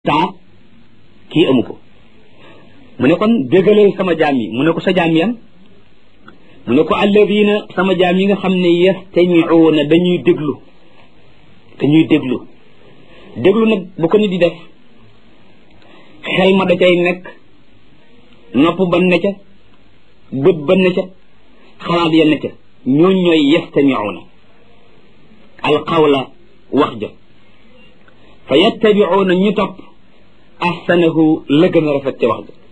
taa kii amu ko mu ne kon déggalal sama jaam yi mu ne ko sa jaam yan mu ne ko alladina sama jaam yi nga xam ne yastamiuuna dañuy déglu nag bu ko nit di def xel ma da cay nekk nopp ban ne ca bët ban ne ca xalaat ya ne ca ñooñ ñooy yastamiuuna alqawla wax ja fa yattabiuuna ñu topp ahsanahu la gën a rafet ca wax ja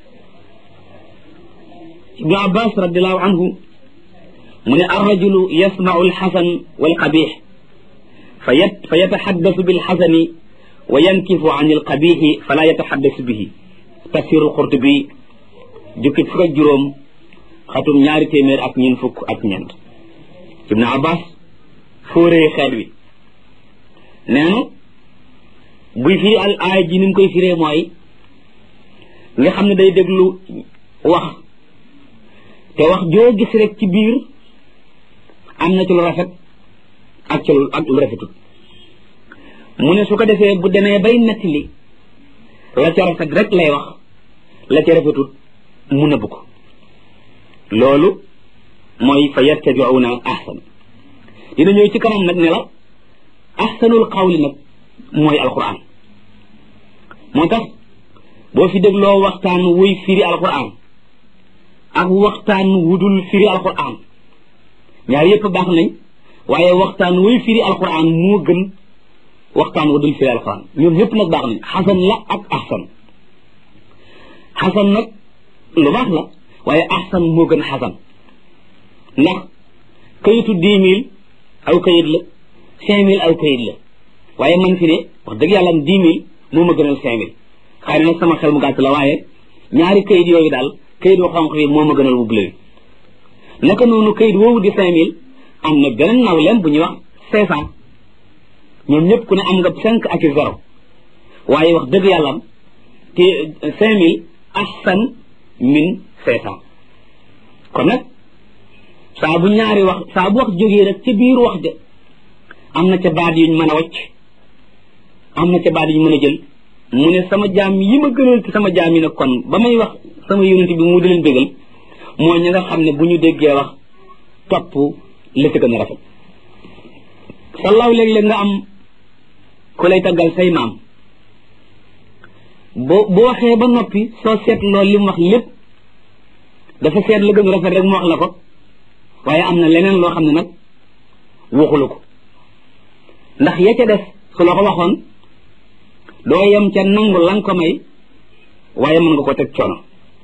ibnu abbas radiallahu anhu mu ne arrajulu yasmau alxasan walqabix fa yataxaddasu bilxasani wa yankifu an alqabixi fala yataxaddasu bihi tafsiru alqurtubi jukki fukk ak juróom xatum 200 ibnu abbas fóoree xeet wi nee na buy firi al aaya ji ni mu koy firee mooy nga xam ne day déglu wax te wax joo gis rek ci biir am na ci lu rafet ak ci lu rafetul mu ne su ko defee bu demee bay nettali la ca rafet rek lay wax la ca rafetul mu nëbb ko loolu mooy fa yattabi'una ahsan dina ñëw ci kanam nag ne la ahsanul qawli nag mooy alquran moo tax boo fi dégloo waxtaan wuy firi alquran ak waxtaan wudul firi alquran ñaar yépp baax nañ waaye waxtaan wuy firi alquran moo gën waxtaan wudul firi alquran ñoom ñépp nag baax nañ xasan la ak ahsan xasan nag lu baax la waaye ahsan moo gën xasan ndax kayitu 10 000 aw kayit la 5 000 aw kayit la waaye man fi ne wax dëgg yàlla am 10 000 moo ma gënal 5 000 xëy na nag sama xel mu gàtt la waaye ñaari kayit yooyu daal kayit woo xonq yi moo ma gënal bu bleu naka noonu kayit woowu di 5 000 am na beneen nawleem bu ñuy wax 500 ñoom ñëpp ku ne am nga 5 ak 0 waaye wax dëgg yàlla am te 5 000 ahsan min 500 kon nag saa bu ñaari wax saa bu wax jógee rek ca biir wax ja am na ca baat yuñ mën a wacc am na ca baat yuñ mën a jël mu ne sama jaam yi ma gënal ci sama jaam yi nag kon ba may wax sama yonent bi mu di leen bégal mooy ñi nga xam ne bu ñu déggee wax topp la ca gën a rafet sallaaw léeg-léeg nga am ku lay taggal say maam boo waxee ba noppi soo seet loolu li mu wax lépp dafa seet la gën a rafet rek mu wax la ko waaye am na leneen loo xam ne nag waxulu ko ndax ya ca def su la ko waxoon doo yem ca nangu lan ko may waaye mën nga ko teg coono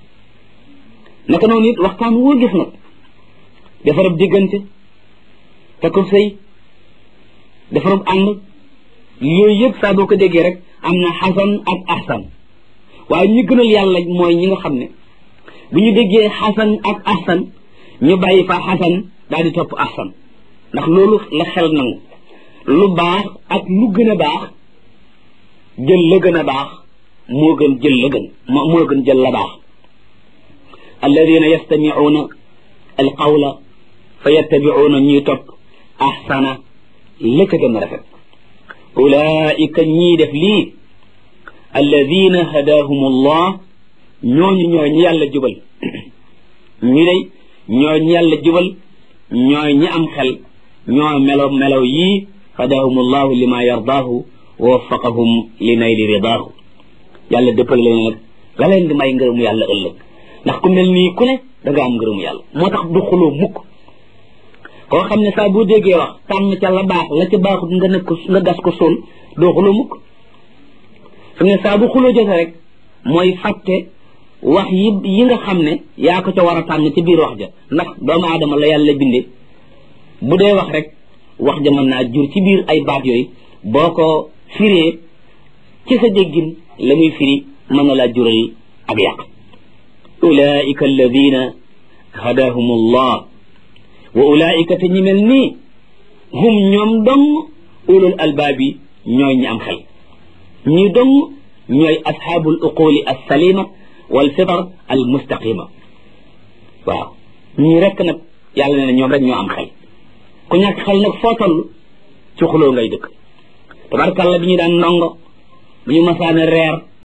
naka noonu it waxtaan woo gis nag defarab diggante te ko sëy defarab ànd yooyu yëpp saa boo ko déggee rek am na xasan ak ahsan waaye ñu gënal yàlla mooy ñi nga xam ne bu ñu déggee xasan ak ahsan ñu bàyyi fa xasan daal di topp ahsan ndax loolu la xel nangu lu baax ak lu gën a baax jël la gën a baax moo gën jël la gën moo gën jël la baax alladina yastamiuuna alqawla fa yattabiuuna ñuy topp ahsana la ca gën a rafet ulaika ñii def lii alladina hadaahum allah ñooñu ñooy ñi yàlla jubal ñi day ñooy ñi yàlla jubal ñooy ñi am xel ñoo melaw yii hadaahum allahu lima yardaahu wa waffaqahum li nayli ridaahu yàlla dëppal leen nag la leen di may ngërëmu yàlla ëllëg ndax ku mel nii ku ne da nga am ngërëmu yàlla moo tax du xuloo mukk koo xam ne saa boo déggee wax tànn ca la baax la ca baaxut nga gas ko sol doo xuloo mukk su ne saa bu xuloo jote rek mooy fàtte wax yi nga xam ne yaa ko ca war a tànn ci biir wax ja ndax doomu aadama la yàlla binde bu dee wax rek wax ja mën naa jur ci biir ay baat yooyu boo ko firee ci sa déggin la muy firi mën na laa jural ak yàq ulaika alladina hadahum allah wa ulaika te ñi mel nii hum ñoom dong ulul albaabi ñooy ñi am xel ñi dong ñooy ashaabul uquli alsalima wal fitar al mustaqima waaw ñii rekk nag yàlla nee na ñoom rek ñoo am xel ku ñàkk xel nag foo toll ci xuloo ngay dëkk tabarkàlla bi ñu daan ndongo bu ñu masaane reer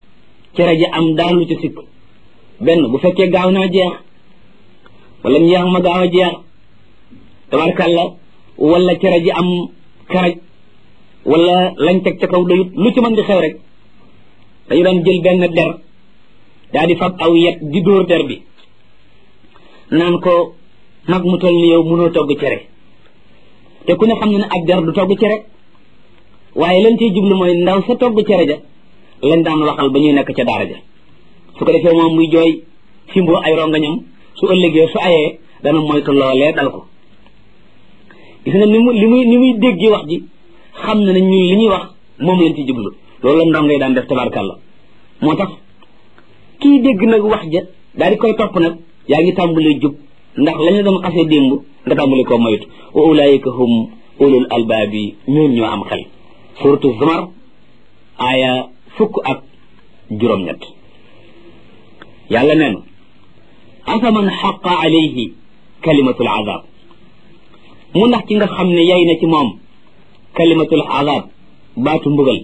cere ji am daal lu ci sikk benn bu fekkee gaaw naa jeex wala njeex ma gaaw a jeex tabarkàlla wala cere ji am karaj wala lañ teg ca kaw doyut lu ci mën di xew rek dañu daan jël benn der daa di fab aw yet di dóor der bi naan ko mag mu toll ni yow mënoo togg cere te ku ne xam ne ne ab der du togg cere waaye lañ ciy jublu mooy ndaw sa togg cere ja lañ daan waxal ba ñuy nekk ca daara ja su ko defee moom muy jooy fimboo ay rongañam su ëllëgee su ayee dana moytu loolee dal ko gis nga ni muy déggee wax ji xam na ne ñun li ñuy wax moom lañ ci jublu loolu la ndongay daan def tabarkàlla moo tax kii dégg nag wax ja daal di koy topp nag yaa ngi tàmbalee jub ndax lañu doon xasee démb nga tàmbali koo moytu wa ulaayika hum ulul albaabi ñoon ñoo am xel suratu zumar aaya 17 yàlla nee na afaman xaqa alayhi kalimatul azab mu ndax ci nga xam ne yay na ci moom kalimatul azab baatu mbugal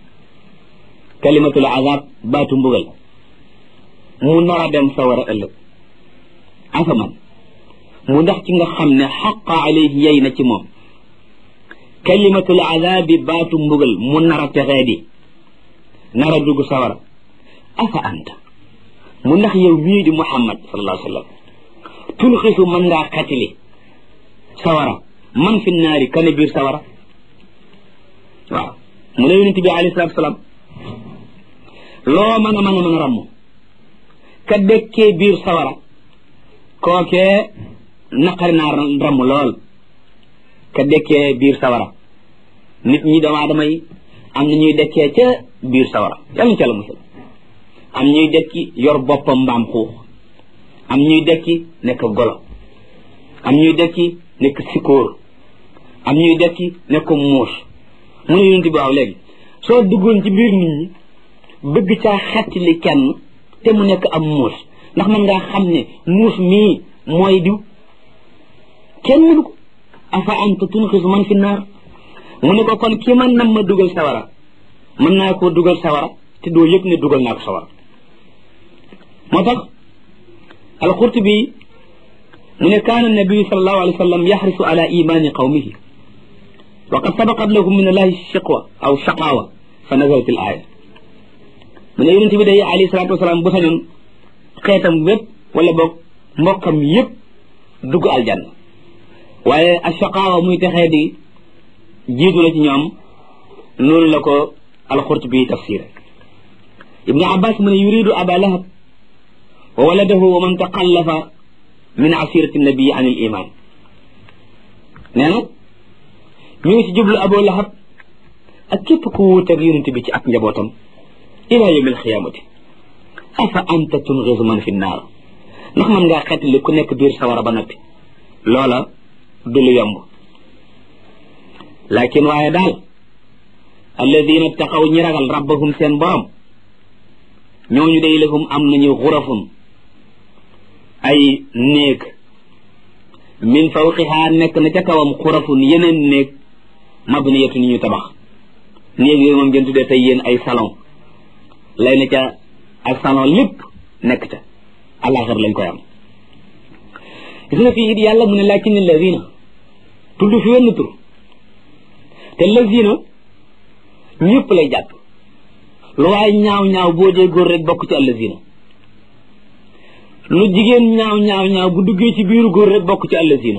mu nar a dem sawara ëllëg afaman mu ndax ci nga xam ne xaqa alayhi yay na ci moom kalimatul azabi baatu mbugal mu nar a texee di nar a dugg sawara afa anta mu ndax yow mii di muhammad sallallahu alayhi wa sallam tulxisu mën ngaa xatili sawara man fi naari kane biir sawara waaw mu ne yonent bi alayhi salatu wasalaam loo mën a ramm ka dekkee biir sawara kookee naqari naa ramm lool ka dekkee biir sawara nit ñi doomu aadama yi am na ñuy dekkee ca biir sawara yàlla ñu ca la musal am ñuy dekki yor boppam mbaam xuux am ñuy dekki nekk golo am ñuy dekki nekk sikóor am ñuy dekki nekk muus mu ne yonent bi waaw léegi soo duggoon ci biir nit ñi bëgg caa xettali kenn te mu nekk am muus ndax mën ngaa xam ne muus mii mooy diw kenn mënu ko afa anta tunxisu man fi naar mu ne ko kon ki man nam ma dugal sawara mën naa koo dugal sawara te doo yëg ne dugal naa ko sawara moo tax alqurtubi mu ne kaana nabiyu sallallahu alayhi wa sallam yaxrisu ala imani qawmihi wa qad sabaqat lahum min allahi shiqwa aw shaqawa fa nazalat al aya mu ne yonent bi day alayhi salatu wasalaam bu sañoon xeetam wépp wala boog mbokkam yépp dugg aljanna waaye ashaqaawa muy texee di jiitu la ci ñoom noonu la ko alqurtubi tafsir ibnu abbas mu ne yuridu aba lahab wa waladahu wa man taqallafa min asirati nabii an il iman nee na ñu ngi ci jublu abu lahab ak képp ku wuuteeg yonent bi ci ak njabootam ila yawm alxiyamati afa anta tungisu man fi naar ndax mën ngaa xeetli ku nekk biir sawara ba noppi loola du lu yomb lakin waaye daal alladina taqaw ñi ragal rabbahum seen borom ñooñu day lahum am nañu xurafun ay néeg min fawqiha nekk na ca kawam xurafun yeneen néeg mabniyatu ni ñu tabax néeg yooyu moom ngeen tuddee tey yéen ay salon lay na ca ak salon lépp nekk ca àllaaxir lañ koy am gis nga fii it yàlla mu ne lakin alladina tudd fi wenn tur te lazina ñëpp lay jàpp lu waaye ñaaw boo dee góor rek bokk ci allazina lu jigéen ñaaw bu duggee ci biiru góor rek bokk ci allazina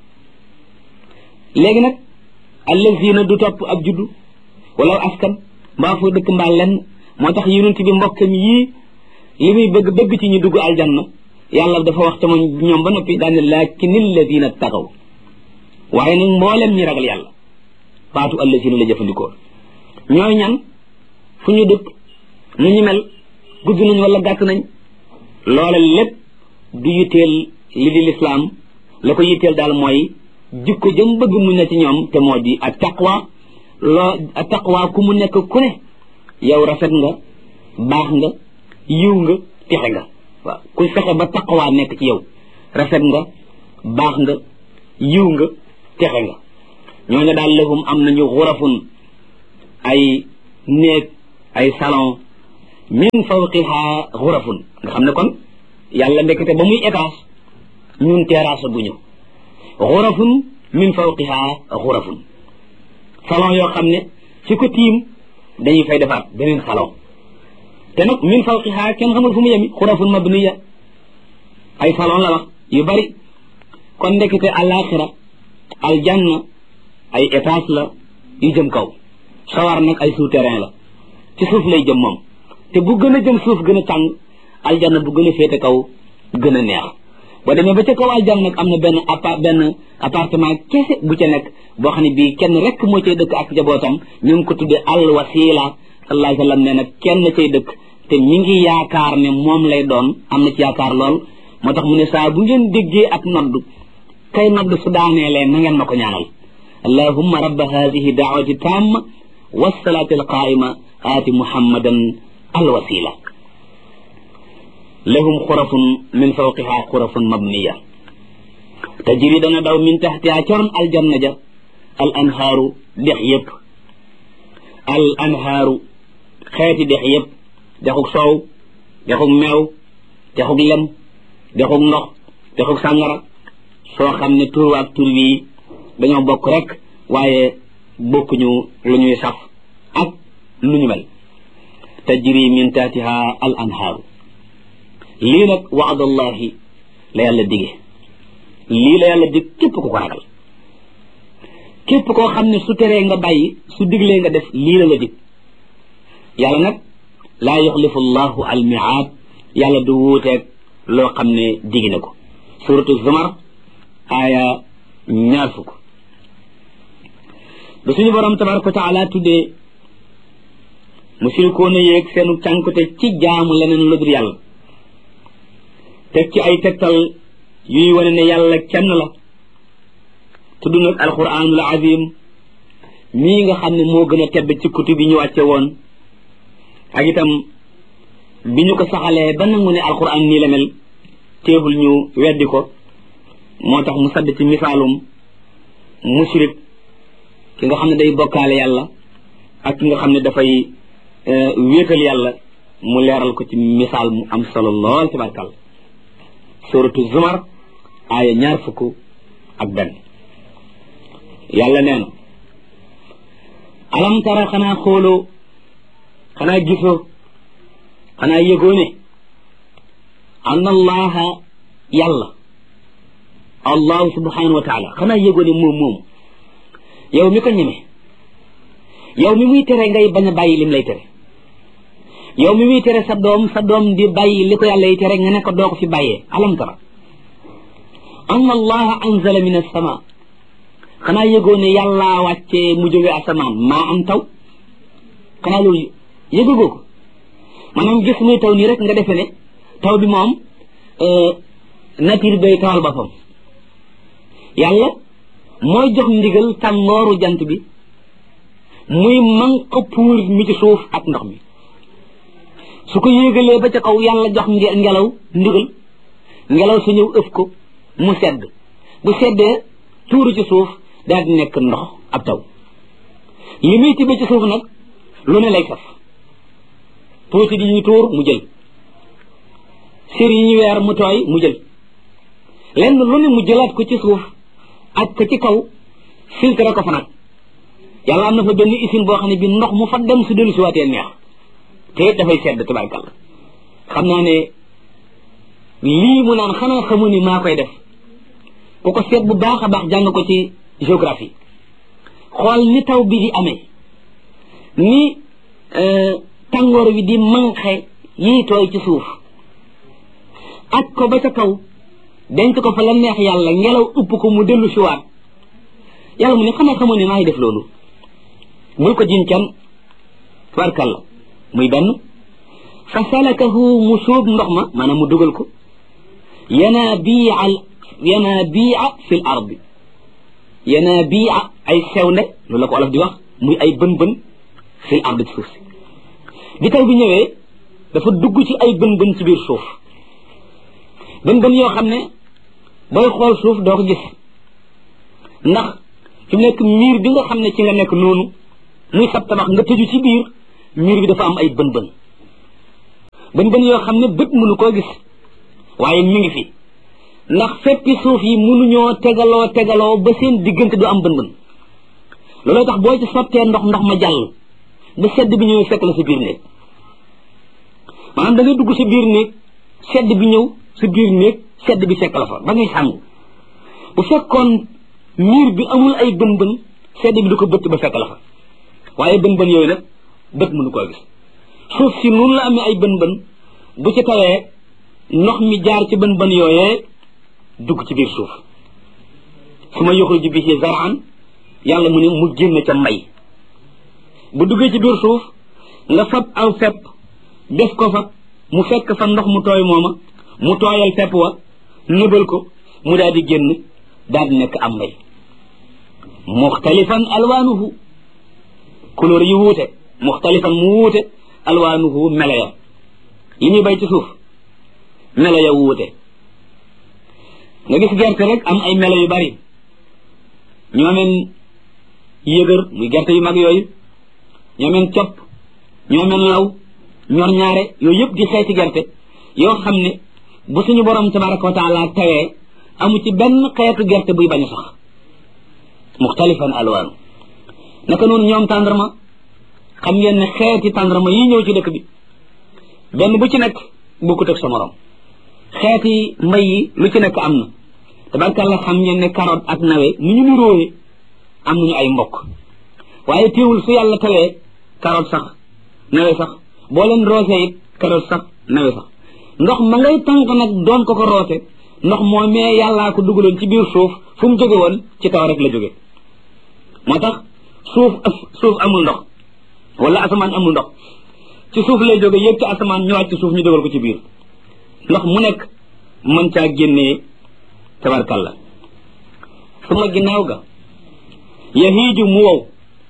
léegi nag allazina du topp ab juddu wala askan mbaa foo dëkk mbaa lenn moo tax yonent bi mbokkam yii li muy bëgg ci ñu dugg aljanna yàlla dafa wax sama ñoom ba noppi daane lakin alladina taqaw waaye nag mboolem ñi ragal yàlla baatu allazina la jëfandikoo ñooy ñan fu ñu dëkk nu ñu mel gudd nañ wala gàtt nañ loola lépp du yitteel li di lislaam la ko yitteel daal mooy jikko jëm bëgg mu ne ci ñoom te moo di ak taqwa ku mu nekk ku ne yow rafet nga baax nga yiw nga texe nga waaw ku fexe ba taqwa nekk ci yow rafet nga baax nga yiw nga texe nga ñooñu daal lahum am nañu xurafun ay néeg ay salon min fawqiha xurafun nga xam ne kon yàlla ndekete ba muy étage ñun terrasse bu ñu xurafun min fawqiha xurafun salon yoo xam ne fi ko tiim dañuy fay defaat beneen salon te nag min fawqiha kenn xamul fu mu yemi xurafun mabniya ay salon la wax yu bari kon ndekete alaxira aljanna ay étage la yu jëm kaw sawar nag ay souterrain la ci suuf lay jëm moom te bu gën a jëm suuf gën a tàng aljanna bu gën a féete kaw gën a neex boo demee ba ca kaw aljanna nag am na benn appartement kese bu ca nekk boo xam ne bii kenn rek moo cay dëkk ak njabootam ñu ngi ko tuddee al wasila sallallahu alayhi wa sallam nee na kenn cay dëkk te ñi ngi yaakaar ne moom lay doon am na ci yaakaar lool moo tax mu ne saa bu ngeen déggee ak nodd kay nodd su daaneelee na ngeen ma ko ñaanal allahumma rabba hadihi daawati tamma wasalaati alqaima aati muhammadan alwasila lahum xurafun min fawqiha xurafun mabniya tajri dana daw min taxtiha coron aljanna ja al anhaaru dex yëpp al anhaaru xeeti dex yëpp dexug soow dexug meew dexug lem dexug ndox dexug sàngara soo xam ne tur waak tur wi dañoo bokk rek waaye bokkuñu lu ñuy saf ak lu ñu mel tajri min taxtiha al anhaaru lii nag waadallahi la yàlla dige lii la yàlla dig képp ku ko ragal képp koo xam ne su teree nga bàyyi su diglee nga def lii la la dig yàlla nag laa yuxlifu llahu al miaad yàlla du wuuteeg loo xam ne digi na ko suratu zumar aaya 20 ba suñu borom tabaraka wa taala tuddee musirikoona yéeg seenu cànkute ci jaamu leneen lu dul yàlla teg ci ay tegtal yuy wane ne yàlla kenn la tudd nag alquranul azim mii nga xam ne moo gën a tedd ci kutub bi ñu wàcce woon ak itam bi ñu ko saxalee ba nangu ne alquran nii la mel teewul ñu weddi ko moo tax mu sadd ci misaalum mushrik ki nga xam ne day bokkaale yàlla ak ki nga xam ne dafay wéetal yàlla mu leeral ko ci misaal mu am solo lool tabarkàlla suratu zumar aaya 21 yàlla nee na alam tara xanaa xooloo xanaa gisoo xanaa yëgoo ne an allaha yàlla allahu subhanahu wa taala xanaa yëgoo ne moom yow mi ko ñeme yow mi muy tere ngay bañ a bàyyi lim lay tere yow mi muy tere sa doom di bàyyi li ko yàlla yi tere nga ne ko doo ko fi bàyyee alam tara an allaha anzala min as-sama xanaa yëgoo ne yàllaa wàccee mu jóge asamaan maa am taw xanaa loolu yëgagoo ko maanaam gis muy taw nii rek nga defe ne taw bi moom nature bay tawal boppam yàlla mooy jox ndigal tàngooru jant bi muy manq puur mi ci suuf ak ndox mi su ko yéegalee ba ca kaw yàlla jox ngelaw ndigal ngelaw su ñëw ëf ko mu sedd bu seddee tuuru ci suuf daal di nekk ndox ab taw li muy tibbee ci suuf nag lu ne lay saf tuuti di ñu tuur mu jël sër yi ñu weer mu tooy mu jël lenn lu ne mu jëlaat ko ci suuf ak ko ci kaw filtre ko fa nag yàlla am na fa benn usine boo xam ne bi ndox mu fa dem su dellu si waatee neex te it dafay sedd tabarkàlla xam naa ne lii mu naan xanaa xamu ni maa koy def ku ko seet bu baax a baax jàng ko ci géographie xool ni taw bi di amee ni tàngoor wi di manqué yii tooy ci suuf ak ko ba ca kaw denc ko fa la neex yàlla ngelaw upp ko mu dellu si waat yàlla mu ne xanaa xamu ni maay def loolu bul ko jiñ kenn tabarkàlla muy benn fa salakahu mu sóob ndox ma maanaam mu dugal ko yanaabi'a fil ardi yanaabi'a ay sewnde loolu la ko olof di wax muy ay bën-bën fil ardi ci suuf si bi taw bi ñëwee dafa dugg ci ay bën-bën ci biir suuf bën-bën yoo xam ne booy xool suuf doo ko gis ndax fi mu nekk miir bi nga xam ne ci nga nekk noonu muy sab tabax nga tëju ci biir miir bi dafa am ay bën-bën bën bën yoo xam ne bët mënu koo gis waaye mi ngi fi ndax feppi suuf yi mënuñoo tegaloo ba seen diggante du am bën bën looloo tax boo ci sottee ndox ma jàll ba sedd bi ñëw fekk la sa biir néeg maanaam da ngay dugg sa biir néeg sedd bi ñëw sa biir néeg sedd bi fekk la fa ba ngay sàngu bu fekkoon miir bi amul ay bën bën sedd bi du ko bëtt ba fekk la fa waaye bën bën yooyu nag bët mënu koo gis suuf si noonu la amee ay bën bën bu ci tawee ndox mi jaar ci bën bën yooyee dugg ci biir suuf su ma yoxul ji bi ci zaraan yàlla mu ne mu génn ca mbay bu duggee ci biir suuf nga fab aw fepp def ko fa mu fekk fa ndox mu tooy mooma mu tooyal fepp wa nëbal ko mu daal di génn daal di nekk am mbay muxtalifan alwaanuhu couleur yi wuute muxtalifan mu wuute alwaanuhu melo ya yi ñuy bay ci suuf melo ya wuute nga gis gerte rek am ay melo yu bari ñu ameen yëgër muy gerte yu mag yooyu ñu ameen copp ñu ameen law ñor ñaare yooyu yëpp di xeeti gerte yoo xam ne bu suñu borom tabaraka wa taala tawee amu ci benn xeetu gerte buy bañ a sax muxtalifan alwaanu naka noonu ñoom tàndarma xam ngeen ne xeeti tàndarma yi ñëw ci dëkk bi benn bu ci nekk bokkut ak sa morom xeeti mbay yi lu ci nekk am na tabarkàlla xam ngeen ne carotte ak nawe ni ñu niróoyee am nañu ay mbokk waaye teewul su yàlla tawee carotte sax nawe sax boo leen roosee it carotte sax nawe sax ndox ma ngay tànk nag doon ko roose ndox moo mee yàllaa ko dugaloon ci biir suuf fu mu jóge woon ci taw rek la jóge moo tax suuf amul ndox wala asamaan amul ndox ci suuf lay jóge yëg ci asamaan ñëwaat ci suuf ñu dugal ko ci biir ndox mu nekk mën caa génnee tabarkalla su ma ginnaaw ga yahiiju mu wow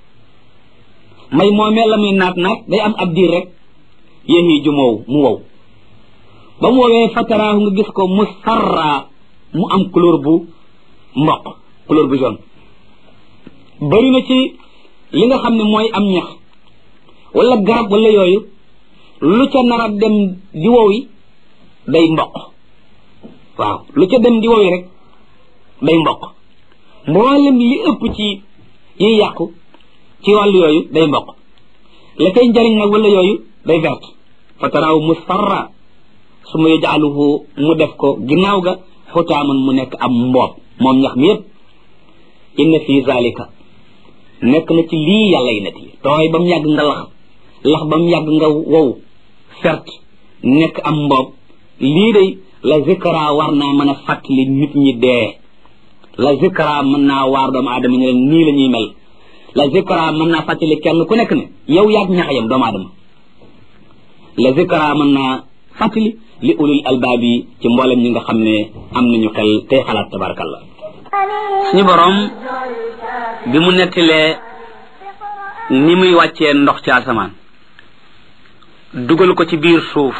may moomee la muy naat day am ab diir rek yahiiju mu wow ba mu woowee fataraahu nga gis ko musfarra mu am couleur bu mboq couleur bu jaune bari na ci li nga xam ne mooy am ñax wala garab wala yooyu lu ca nar a dem di wowi day mboq waaw lu ca dem di wowi rek day mboq mboolem li ëpp ci yi yàqu ci wàllu yooyu day mboq la koy njariñ nag wala yooyu day vert fataraahu musfarra su ma yajaaluhu mu def ko ginnaaw ga xutaaman mu nekk am mboob moom ñax mi yépp inna fi zalika nekk na ci lii yàlla yi nett yi tooy ba mu yàgg nga lax ba mu yàgg nga wow fert nekk am mboob lii day la zikra war naa mën a fàttali nit ñi dee la zikra mën naa waar doomu aadama ñu leen nii la ñuy mel la zikra mën naa fàttali kenn ku nekk ne yow yaag ñaxayam doomu aadama la zikra mën naa fàttali li ulul albaab yi ci mboolem ñi nga xam ne am nañu xel tey xalaat tabarakallah suñu borom bi mu nettilee ni muy wàccee ndox ci asamaan dugal ko ci biir suuf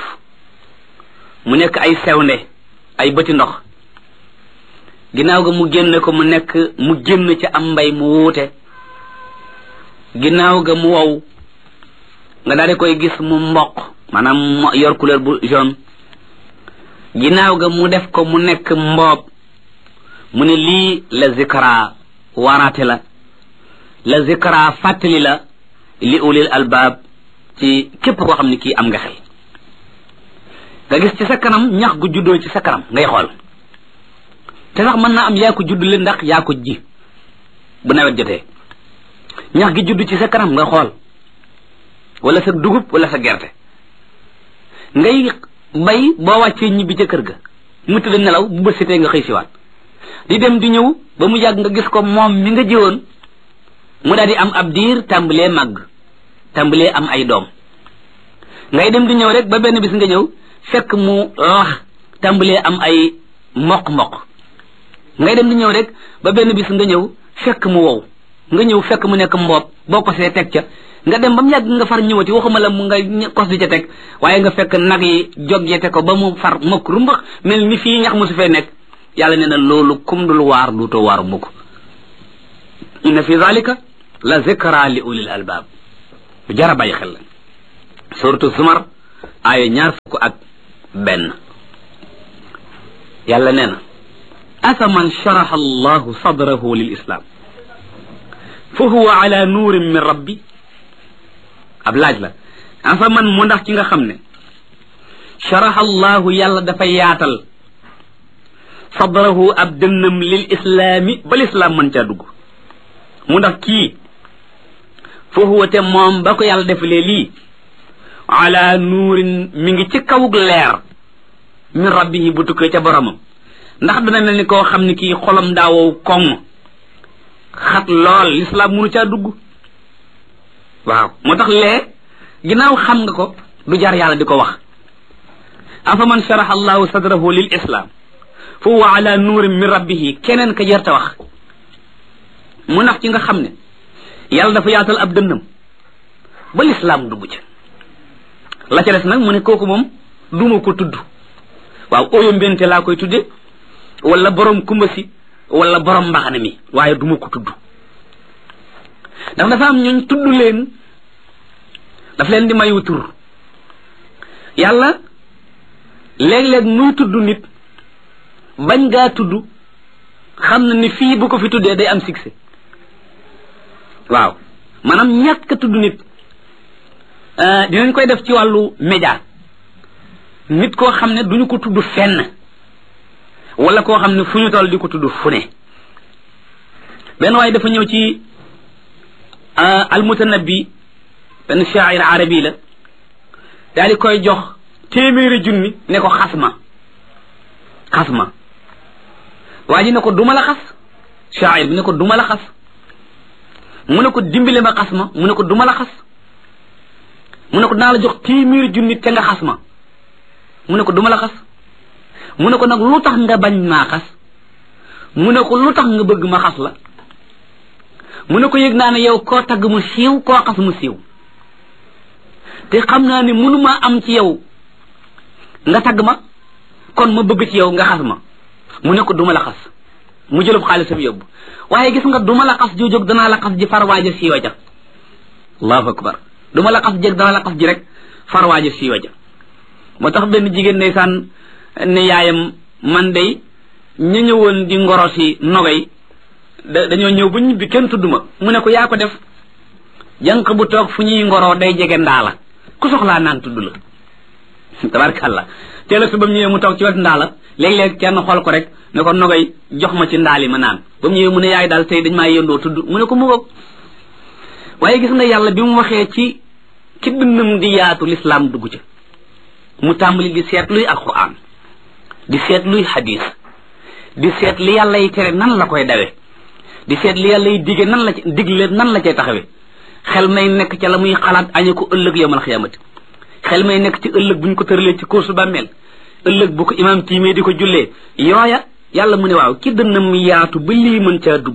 mu nekk ay sewnde ay bëti ndox ginnaaw ga mu génne ko mu nekk mu génn ci am mbay mu wuute ginnaaw ga mu wow nga daal di koy gis mu mboq maanaam yor couleur bu jaune ginnaaw ga mu def ko mu nekk mboob mu ne lii la zikra waaraate la zikra fàttali la li ulil albaab ci képp koo xam ne kii am nga xel nga gis ci sa kanam ñax gu juddoo ci sa kanam ngay xool te sax mën naa am yaa ko juddule ndax yaa ko ji bu nawet jotee ñax gi judd ci sa kanam nga xool wala sa dugub wala sa gerte ngay bay boo wàccee ñibbi ca kër ga mu tëdd nelaw bu bët setee nga xëy siwaat di dem di ñëw ba mu yàgg nga gis ko moom mi nga jiwoon mu daal di am ab diir tàmbalee màgg tàmbalee am ay doom ngay dem di ñëw rek ba benn bis nga ñëw fekk mu lax tàmbalee am ay mboq ngay dem di ñëw rek ba benn bis nga ñëw fekk mu wow nga ñëw fekk mu nekk mboob boo ko see teg ca nga dem ba mu yàgg nga far ñëwati waxuma la mu nga kos di ca teg waaye nga fekk nag yi joggete ko ba mu far mokk rumbax mel ni fii ñax mu su fee nekk yàlla nee na loolu kum dul waar duutoo waaru mukk inna fi zalika la zikra li ulil albab bu jara bàyyi xel la suratu zumar aaya ñaar fukk ak benn yàlla nee na afa man sharaha allahu sadrahu lil islam fa huwa ala nuurin min rabbi ab laaj la afa man mu ndax ci nga xam ne sharaha allahu yàlla dafa yaatal sadrahu ab dënnam lil islaami ba lislaam mën caa dugg mu ndax kii fa huwa te moom ba ko yàlla defalee lii ala nuurin mi ngi ci kawug leer min rabbihi bu tukkee ca boromam ndax dana mel ni koo xam ne kii xolam daawow koŋ xat lool lislaam mënu caa dugg waaw moo tax lee ginnaaw xam nga ko du jar yàlla di ko wax afa man sharaha allahu sadrahu lil islam fa huwa ala nuurin min rabbihi keneen ka jarta wax mu ndax ci nga xam ne yàlla dafa yaatal ab dënnam ba lislaam dugg ca la ca des nag mu ne kooku moom duma ko tudd waaw ooyo mbente laa koy tudde wala borom kumbasi wala borom mbaxane mi waaye duma ko tudd ndax dafa am ñooñ tudd leen daf leen di mayu tur yàlla léeg-léeg muy tudd nit bañ gaa tudd xam na ni fii bu ko fi tuddee day am succès waaw maanaam ñàkk tudd nit dinañ koy def ci wàllu média nit koo xam ne duñu ko tudd fenn wala koo xam ne fu ñu toll di ko tudd fu ne benn waaye dafa ñëw ci almutanabbi benn shaa'ir arabi la daal di koy jox téeméeri junni ne ko xas ma waa ji ne ko duma la xas shaa'ir bi ne ko duma la xas mu ne ko dimbale ma xas ma mu ne ko duma la xas mu ne ko dinaa la jox téeméeri junni te nga xas ma mu ne ko duma la xas mu ne ko nag lu tax nga bañ maa xas mu ne ko lu tax nga bëgg ma xas la mu ne ko yëg naa ne yow koo tagg mu siiw koo xas mu siiw te xam naa ne mënumaa am ci yow nga tagg ma kon ma bëgg ci yow nga xas ma mu ne ko duma la xas mu jëlub xaalisam yóbbu waaye gis nga duma la xas jóg danaa la xas ji farwaaja siiwa ja allahu akbar duma la xas jég danaa la xas ji rek farwaaja siiwa ja moo tax benn jigéen ndeysaan ne yaayam man day ñu ñëwoon di ngoro si nogay dañoo ñëw ba ñibbi kenn tudd ma mu ne ko yaa ko def jànq bu toog fu ñuy ngoroo day jege ndaa la ku soxlaa naan tudd la tabarkàlla teel a su ba mu ñëwee mu toog ci wet ndaa la léeg-léeg kenn xool ko rek ne ko nogay jox ma ci ndaali ma naan ba mu ñëwee mu ne yaay daal tey dañ maa yëndoo tudd mu ne ko mu ngoog waaye gis nga yàlla bi mu waxee ci dënnam di yaatu lislaam dugg ca mu tàmbali di seet luy alquran di seet luy hadis di seet li yàlla yi tere nan la koy dawe di seet li yàlla yi dige nan la ci digle nan la cay taxawe xel may nekk ca la muy xalaat añe ko ëllëg yawmal xiyaamati xel may nekk ci ëllëg bu ñu ko tëralee ci kursu bàmmeel ëllëg bu ko imaam tiimee di ko jullee yooya yàlla mu ne waaw ki dënnam yaatu ba lii mën caa dugg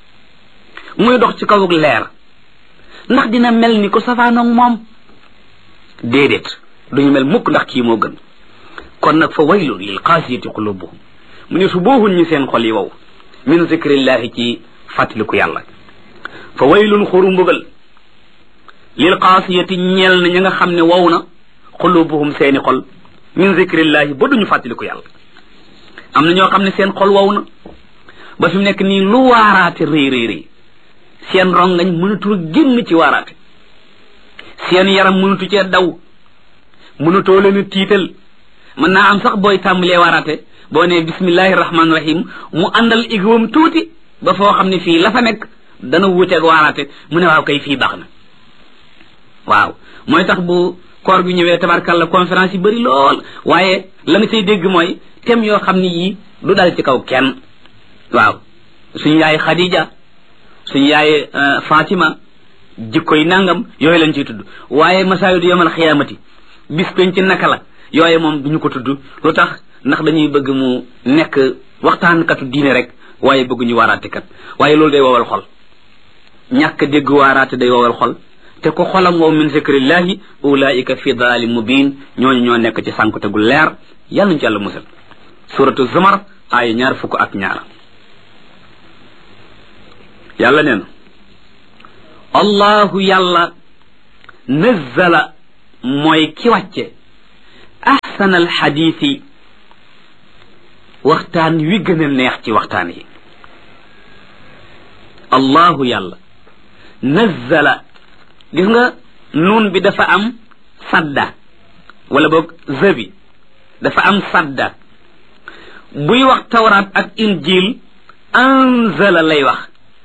muy dox ci kawug leer ndax dina mel ni ko safaanoog moom déedéet duñu mel mukk ndax kii moo gën kon nag fa waylun lil qaasiyati qulubuhum mu ne su booxuñ ñi seen xol yi wow min zikrillahi ci fàttaliku yàlla fa waylun xuru mbugal lil qaasiyati ñeel na ña nga xam ne wow na qulubuhum seeni xol min zikrillahi ba duñu fàttaliku yàlla am na ñoo xam ne seen xol wow na ba fi mu nekk nii lu waaraate rëy seen rongañ mënatul génn ci waaraate seen yaram mënatu cee daw mënatoo leen tiital mën naa am sax booy tàmbalee waaraate boo ne bismillahi rahmaani rahim mu àndal igwam tuuti ba foo xam ne fii la fa nekk dana wuuteeg waaraate mu ne waaw kay fii baax na waaw mooy tax bu koor gi ñëwee tabarkalla conférence yi bëri lool waaye la nga say dégg mooy thème yoo xam ne yii du dal ci kaw kenn waaw suñu yaay Khadija suñu yaay Fatima jikkoy nangam yooyu lañ ciy tudd waaye masaayidu yawmal xiyaamati bis peñ ci naka la yooye moom duñu ko tudd lu tax ndax dañuy bëgg mu nekk waxtaankatu diine rek waaye bëgguñu waaraatekat waaye loolu day wowal xol ñàkk dégg waaraate day wowal xol te ko xolam wow min zikrillahi ulaika fi dalaalin mubiin ñooñu ñoo nekk ci sànkute gu leer yàlla ñu ci yàlla musal suratu zumar aaya 22 yàlla nee na allahu yàlla nazzala mooy ki wàcce ahsana alxadiisi waxtaan wi gën a neex ci waxtaan yi allahu yàlla nazzala gis nga nuun bi dafa am sadda wala boog zabi dafa am sadda buy wax tawraat ak injil anzala lay wax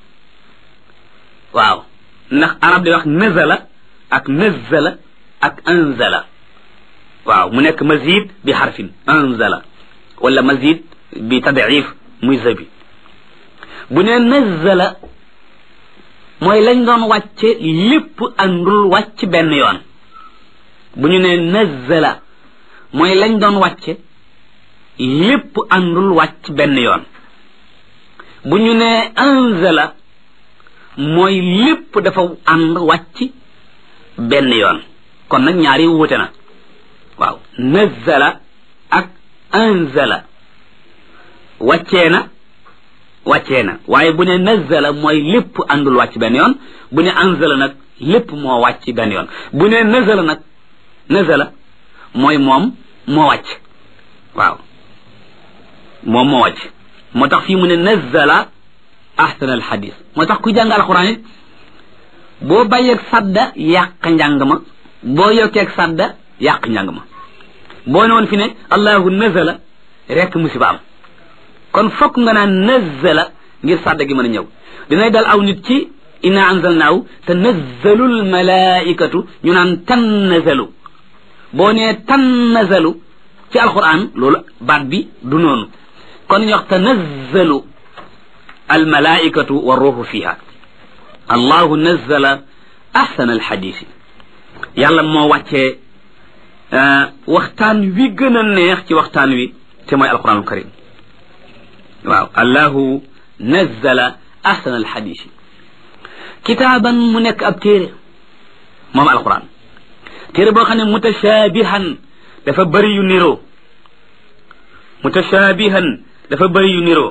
waaw ndax arab day wax nazala ak nazzala ak anzala waaw mu nekk mazid bi xarfin anzala wala mazid bi tadif muy zabi bu ne nazzala mooy lañ doon wàcce lépp àndul wàcc benn yoon bu ñu ne nazzala mooy lañ doon wàcce lépp àndul wàcc benn yoon bu ñu ne anzala mooy lépp dafa ànd wàcc benn yoon kon nag ñaari wute na waaw nazzala ak anzala wàccee na waaye bu ne nazzala mooy lépp àndul wàcc benn yoon bu ne anzala nag lépp moo wàcc benn yoon bu ne nazala nag nazala mooy moom moo wàcc waaw moom moo wàcc moo tax fii mu ne nazzala ahsana alxadis moo tax ku jàng alquran it boo bàyyeeg sadda yàq njàng ma boo yokkeeg sadda yàq njàng ma boo ne woon fi ne allahu nazala rekk musiba am kon fokk nga naan nazzala ngir sadda gi mën a ñëw dinay dal aw nit ci inna anzalnaahu tanazzalul malaikatu ñu naan tannazalu boo nee tannazalu ci alquran loolu baat bi du noonu kon ñu wax tanazzalu almalaikatu wa ruuhu fiha allahu nazzala ahsana alxadisi yàlla moo wàccee waxtaan wi gën a neex ci waxtaan wi te mooy alquranul karim waaw allahu nazzala ahsana alxadisi kitaaban mu nekk ab téere moom alquran téere boo xam ne mutashaabihan dafa bëri yu niroo mutashaabihan dafa bëri yu niroo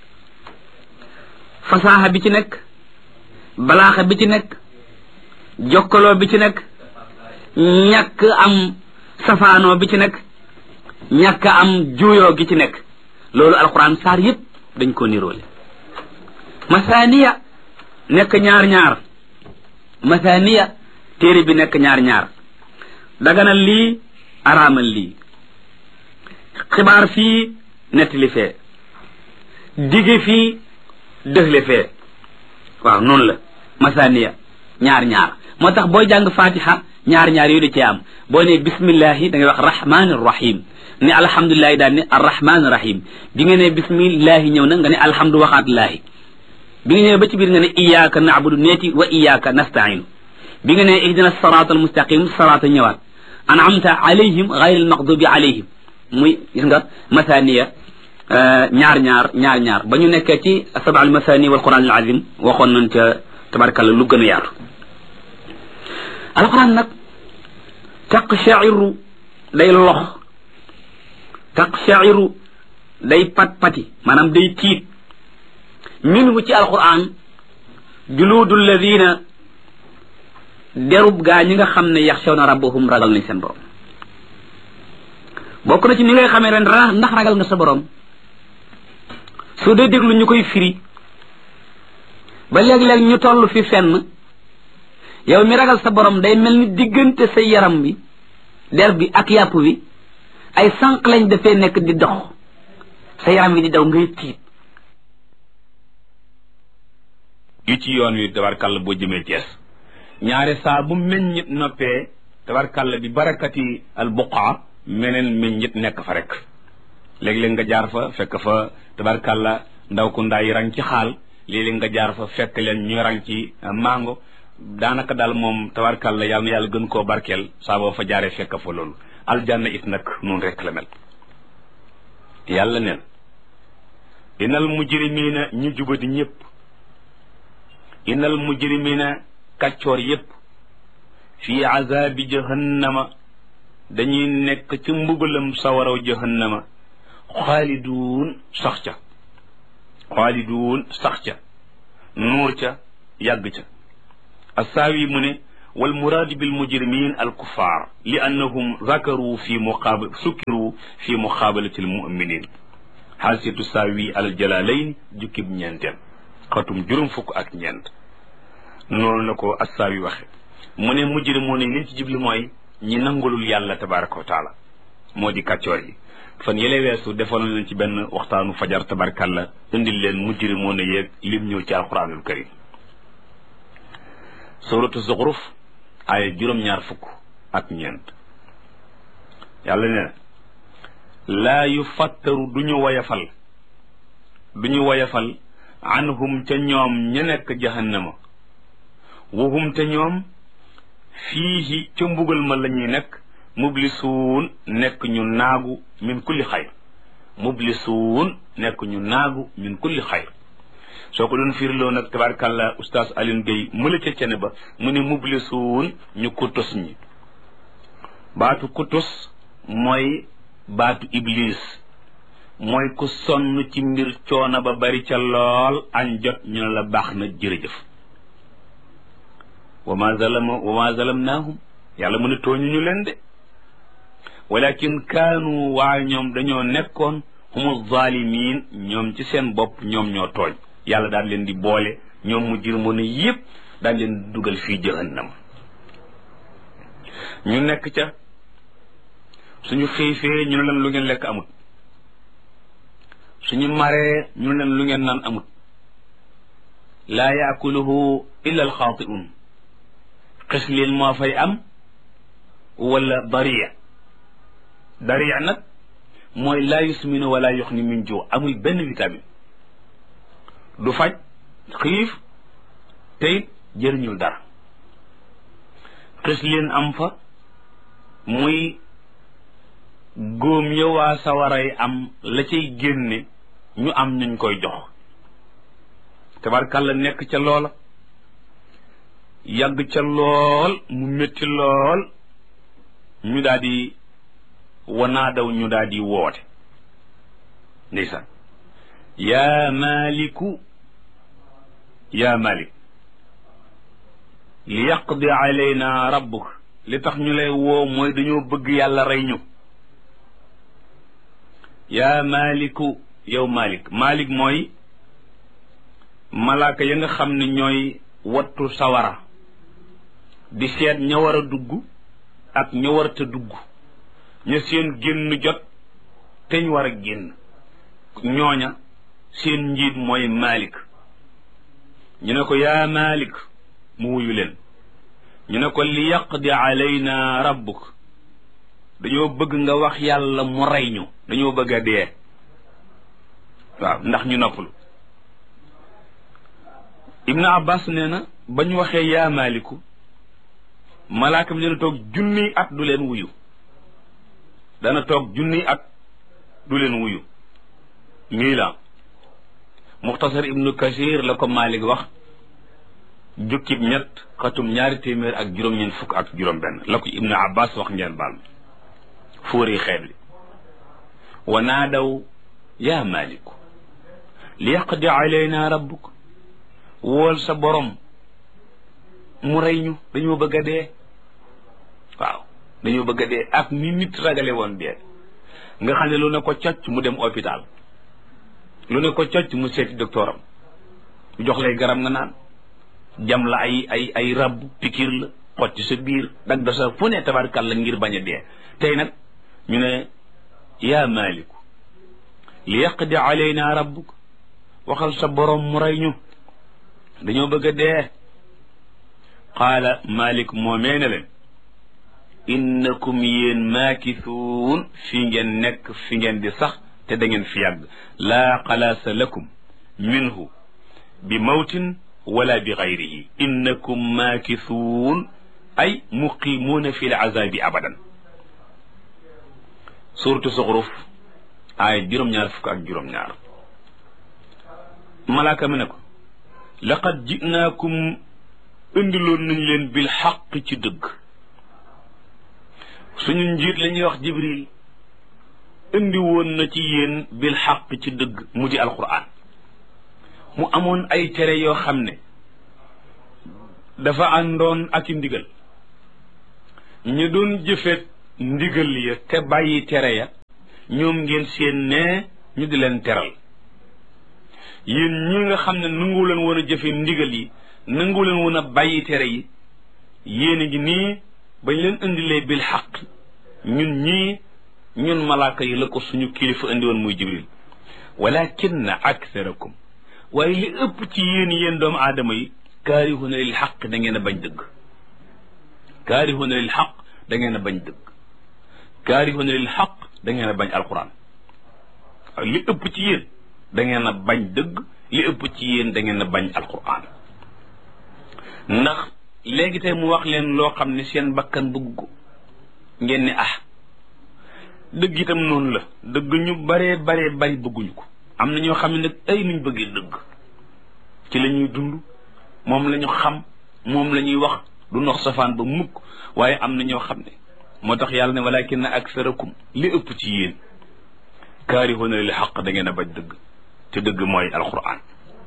fasaaxa bi ci nekk balaaxa bi ci nekk jokkaloo bi ci nekk ñàkk am safaanoo bi ci nekk ñàkk am juuyoo gi ci nekk loolu alquran saar yëpp dañ ko niroole masaaniya nekk ñaar masaaniya téere bi nekk ñaar daganal lii araamal lii xibaar fii nettali fee dige fii dëxle fee waaw noonu la masaaniya ñaar moo tax booy jàng fatiha ñaar yooyu da cee am boo ne bismillahi da ngay wax rahmanir rahim ne alhamdulilahi daal ne arrahmanir rahim bi nga ne bismillahi ñëw na nga ne alhamdu waxaatullaahi bi nga ñëwee ba ci biir nga ne iyyaka na'budu neeti wa iyyaka nasta'inu bi nga ne ihdina sirata almustaqim sirata ñëwaat an'amta alayhim ghayril maghdubi alayhim muy gis nga masaaniya ñaar ba ñu nekkee ci sab'al masaani wal quran al azim waxoon nañ ca tabarakalla lu gën a yaatu alquran nag taqsha'iru day lox taqsha'iru day pati maanaam day tiit minhu ci alquran juluudul ladina derub gaa ñi nga xam ne yaxshawna rabbahum ragal nañ seen borom bokk na ci ni ngay xamee ren ndax ragal nga sa borom su dee déglu ñu koy firi ba léeg-léeg ñu toll fi fenn yow mi ragal sa borom day mel ni diggante sa yaram bi der bi ak yàpp bi ay sànq lañ dafee nekk di dox sa yaram wi di daw ngay tiit yu ci yoon wi tabarkàlla boo jëmee Cees ñaare saa bu meññit noppee tabarkàlla bi barakati al buqaa meneen meññit nekk fa rek léeg-léeg nga jaar fa fekk fa tabarkàlla ndaw ku ndaay rang ci xaal léeg-léeg nga jaar fa fekk leen ñu rang ci mango daanaka daal moom tabarkàlla yàlla na yàlla gën koo barkeel saa boo fa jaaree fekk fa loolu aljanna it nag noonu rek la mel yàlla neen inal mujrimina ñu jubadi ñëpp inal mujrimina kàccoor yépp fii azabi jahannama dañuy nekk ci mbugalam sawaraw jahannama xaaliduun sax ca nuur ca yàgg ca assaawi mu ne والمراد بالمجرمين الكفار لأنهم ذكروا سكروا في مقابلة المؤمنين حاشية تساوي على الجلالين جكب نيانتين خاتم جرم فك أك نيانت نون لكو الساوي واخي من مجرمون لين تجيب موي ñi nangulul yàlla tabaraka wa taala moo di kàccoor yi fan yële weesu defoon nañ ci benn waxtaanu fajar tabarakalla indil leen mujrimoon yeeg lim ñëw ci alquranul karim suratu zuxruf ay juróom-ñaar fukk ak ñeent yàlla ne laa yufattaru duñu woyafal anhum ca ñoom ña nekk jahannama wahum te ñoom fiihi ca mbugal ma la ñuy nekk mublisuun nekk ñu naagu min kulli xayr mublisuun nekk ñu naagu min kulli xayr soo ko doon firiloo nag tabarakàllah oustaz Alioune Gueye mëla ca cene ba mu ne mublisuun ñu kutus ñi baatu kutus mooy baatu iblis mooy ku sonn ci mbir coono ba bari ca lool añ jot ñu ne la baax na jërëjëf wa ma zalamnaahum yàlla mu ne tooñu ñu leen de walakin kaanu waaye ñoom dañoo nekkoon humu zalimin ñoom ci seen bopp ñoom ñoo tooñ yàlla daal leen di boole ñoom mu jirmoon yépp daal leen dugal fii jahannam ñu nekk ca suñu xiifee ñu ne leen lu ngeen lekk amut suñu maree ñu ne leen lu ngeen naan amut laa yaakuluhu illa alxaatiun xis leen moo fay am wala dariya nag mooy laa yusminu wala yuxni min juu amul benn vitamine du faj xiif tey jëriñul dara xis leen am fa muy góom ya waa sawaray am la cay génne ñu am nuñ koy jox tabarkàlla nekk ca loola yàgg ca lool mu métti lool ñu daal di wanaadaw ñu daal di woote ndeysaan yaa malik li yaqdi alayna rabbuk li tax ñu lay woo mooy dañoo bëgg yàlla rey ñu yaa maliku yow malik mooy malaaka ya nga xam ne ñooy wattu sawara di seet ña war a dugg ak ña warta dugg ña seen génn jot teñ war a génn ñooña seen njiit mooy malik ñu ne ko yaa malik mu wuyu leen ñu ne ko li yaqdi alayna rabbuk dañoo bëgg nga wax yàlla mu rey ñu dañoo bëgg a dee waaw ndax ñu noppalu ibnu abbas nee na ba ñu waxee yaa maliku malaaka bi dana toog junniy at du leen wuyu du leen wuyu nii la muxtasar ibnu kasir la ko malik wax jukkib ñett xatum 200 ak juróom-ñeent fukk ak juróom-benn la ko ibnu abbas wax ngeen baal fóori xeet li wa naadaw yaa maliku li yaqdi alayna rabbuk wool sa borom mu rey ñu dañoo bëgg a dee waaw dañoo bëgg a dee ak ni nit ragale woon dee nga xam ne lu ne ko cocc mu dem hôpital lu ne ko cocc mu seeti docteuram jox lay garab nga naan jam la ay rab pikir la xotti sa biir dag da sa fu ne tabarkal la ngir bañ a dee tey nag ñu ne yaa maliku li yaqdi alayna rabbuk waxal sa borom mu rey ñu dañoo bëgg a dee qaala malik moomee ne leen innakum yéen maakisuun fi ngeen nekk fi ngeen di sax te da ngeen fi yàgg laa xalaasa lakum minhu bi mawtin wala bi gayrihi innakum maakisuun ay muqimuuna fi l azabi abadan suratu Zuxruf ay juróom-ñaar fukk ak juróom-ñaar malaaka mi ne ko laqad jinaakum indiloon nañ leen bil xaq ci dëgg suñu njiit la ñuy wax jibril indi woon na ci yéen bil xaq ci dëgg mu di alquran mu amoon ay tere yoo xam ne dafa àndoon ak i ndigal ñu doon jëfeet ndigal ya te bàyyi tere ya ñoom ngeen seen ne ñu di leen teral yéen ñi nga xam ne nangu leen woon a jëfe ndigal yi nangu leen woon a bàyyi tere yi yéen a ngi nii bañ leen indilee bil xaq ñun malaaka yi la ko suñu kilifa indi woon muy jibril walakinna aktharakum waaye li ëpp ci yéen doomu aadama yi kaarihuna lil xaq da ngeen a bañ dëgg kaarihuna lil xaq da ngeen a bañ dëgg kaarihuna lil xaq da ngeen a bañ alquran li ëpp ci yéen da ngeen a bañ dëgg li ëpp ci yéen da ngeen a bañ alquran ndax léegi tey mu wax leen loo xam ne seen bakkan bëgg ko ngeen ne dëgg itam noonu la dëgg ñu baree bari bëgguñu ko am na ñoo xam ne nag ay nuñ bëggee dëgg ci la ñuy dund moom la ñu xam moom la ñuy wax du nox safaan ba mukk waaye am na ñoo xam ne moo tax yàlla ne walakinna aksarakum li ëpp ci yéen kaarihuna lil xaq da ngeen a bañ dëgg te dëgg mooy alquran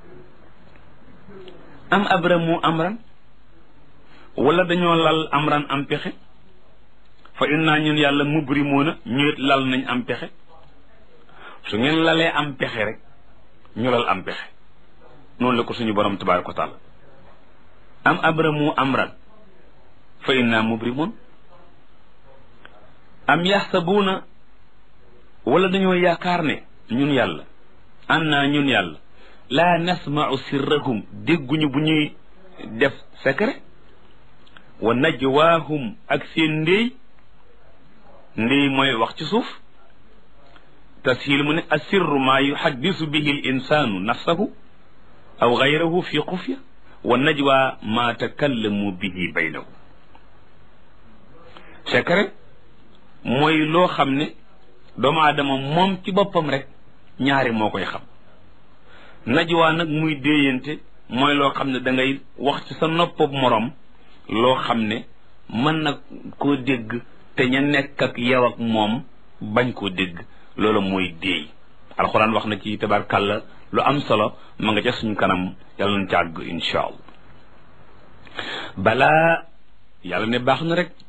am abramu amran wala dañoo lal amran am pexe fa inna ñun yàlla mubrimuuna ñu lal nañ am pexe su ngeen lalee am pexe rek ñu lal am pexe noonu la ko suñu borom tabaaraka wa taala am abramu amran fa inna mubrimuun am yaxsabuuna wala dañoo yaakaar ne ñun yàlla ñun yàlla laa nasma'u sirrahum dégguñu bu ñuy def secret wa najwaahum ak seen ndéy mooy wax ci suuf tashil mu ne asirru maa yuhaddisu bihi l insaanu nafsahu aw gayrahu fi xufya wa najwa maa takallamu bihi baynahu secret mooy loo xam ne doomu aadama moom ci boppam rek ñaari moo koy xam najwa nag muy déeyante mooy loo xam ne da ngay wax ci sa noppab moroom loo xam ne mën na koo dégg te ña nekk ak yow ak moom bañ koo dégg loolu mooy déey alxuraan wax na ci tabarkàlla lu am solo ma nga ca suñu kanam yàlla nañ ci àgg insha allah balaa yàlla ne baax na rek